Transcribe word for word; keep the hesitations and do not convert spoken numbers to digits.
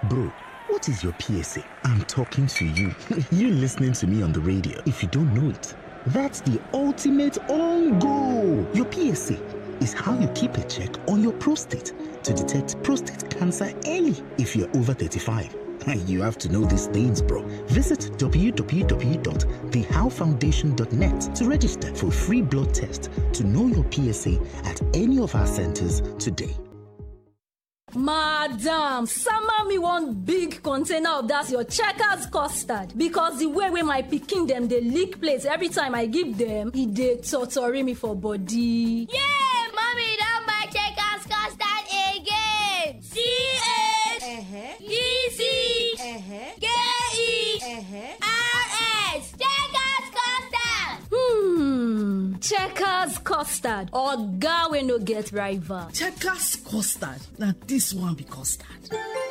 Bro, what is your P S A? I'm talking to you. You listening to me on the radio. If you don't know it, that's the ultimate on go. Your P S A is how you keep a check on your prostate to detect prostate cancer early. If you're over thirty-five, you have to know these things, bro. Visit w w w dot the how foundation dot net to register for a free blood test to know your P S A at any of our centers today. Madam, sama me one big container of that your Checkers custard because the way wey my pikin dem dey lick plate every time I give them, e dey totori me for body. Yay! Mommy don buy Checkers custard again. C H E C K E R S Checkers custard. Hmm, Checkers custard. Oga wey no get rival. Checkers custard. Now this one be custard.